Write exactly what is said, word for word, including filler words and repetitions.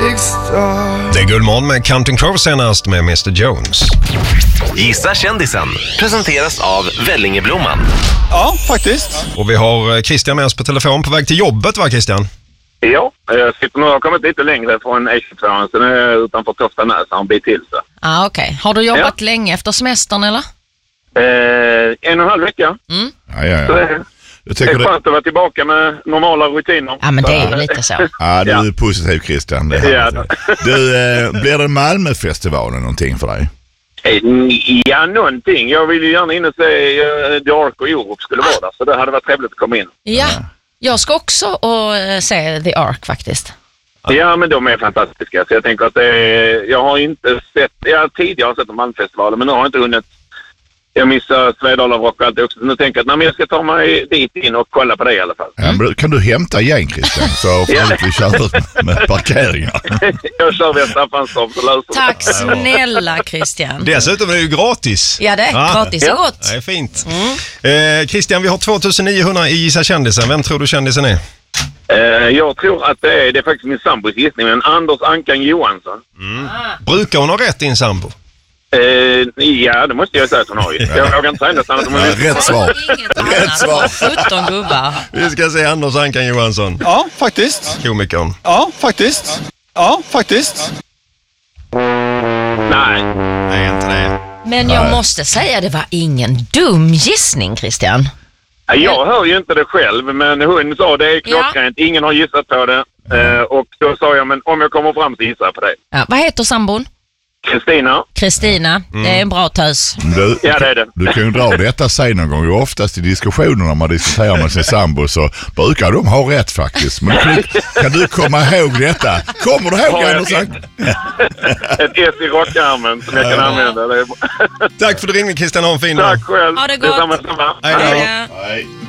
Det är Guldmorgon med Counting Crows senast med mister Jones. Gissa kändisen presenteras av Vellingeblomman. Ja, faktiskt. Och vi har Christian med oss på telefon på väg till jobbet, va Christian? Ja, jag sitter nu och har kommit lite längre från E tjugotvå, så nu är jag utanför Toftanäs, han blir till sig. Ah, okej. Okay. Har du jobbat ja. länge efter semestern, eller? Eh, en och en halv vecka. Mm. Ja, ja, ja. Så det, jag det är skönt att vara tillbaka med normala rutiner. Ja, men det är ju lite så. Ja, du är ja. positiv, Christian. Det ja. Du, eh, blir det Malmöfestivalen någonting för dig? Ja, någonting. Jag vill ju gärna in och se uh, The Ark och Europe skulle vara där, så det hade varit trevligt att komma in. Ja, jag ska också och se The Ark faktiskt. Ja, men de är fantastiska. Så jag tänker att det är, jag har inte sett, jag har tidigare sett Malmöfestivalen, men nu har jag inte hunnit. Jag missar Svedala Rock och allt också. Så nu tänker jag att nej, men jag ska ta mig dit in och kolla på det i alla fall. Ja, men kan du hämta igen, Christian? Så får ja. vi köra med parkeringar. Jag kör via Staffanstorp så löser Tack snälla, Christian. Dessutom är det ju gratis. Ja, det är ja. gratis och gott. Det är fint. Mm. Eh, Christian, vi har tvåtusen-niohundra i Gissa kändisen. Vem tror du kändisen är? Eh, jag tror att det är, det är faktiskt min sambos gissning, men Anders Ankan Johansson. Mm. Brukar hon ha rätt i en sambo? Uh, ja, det måste jag säga att hon har ju. Jag vågar inte säga nästan att hon har ja, rätt svar. Rätt svar. sjutton gubbar. Vi ska se Anders Ankan Johansson. Ja, faktiskt. Komikern. Ja, faktiskt. Ja, faktiskt. Nej. Nej, inte det. Men jag måste säga, det var ingen dum gissning, Christian. Jag hör ju inte det själv, men hon sa det är klockrent. Ja. Ingen har gissat på det. Uh, och då sa jag, men om jag kommer fram så gissar jag på det. Ja, vad heter sambon? Kristina. Kristina, mm. det är en bra tös. Du, ja, det är det. Du kan ju dra detta sig någon gång. Oftast i diskussioner när man diskuterar med sin sambo så brukar de ha rätt faktiskt. Men kan, kan du komma ihåg detta? Kommer du ihåg det, Anders? Ett S i rockarmen som jag kan ja. använda. Tack för att du ringde, Christian. Ha en fin dag. Tack själv. Ha det gott. Det är samma, samma. Hej då. Hej.